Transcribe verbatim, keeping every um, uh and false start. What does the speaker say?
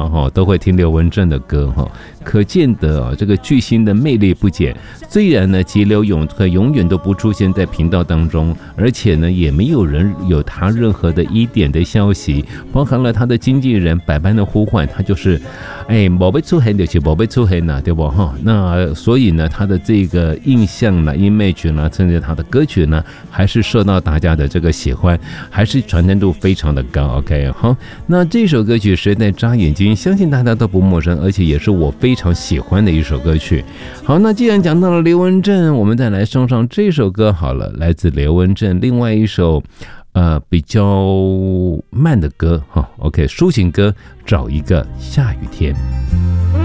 嘛哈，都会听刘文正的歌哈，可见得啊这个巨星的魅力不减。虽然呢急流勇退永远都不出现在频道当中，而且呢也没有人有他任何的一点的消息，包含了他的经纪人百般的呼唤，他就是哎没被出现就是没被出现呐，对不哈？那所以呢他的这个印象呢 image 呢，甚至他的歌曲呢还是受到大家的这个喜欢，还是传唱度非常的高。 OK 好，那这首歌曲谁在眨眼睛相信大家都不陌生，而且也是我非常喜欢的一首歌曲。好，那既然讲到了刘文正，我们再来送上这首歌好了，来自刘文正另外一首呃比较慢的歌哈 OK 抒情歌，找一个下雨天。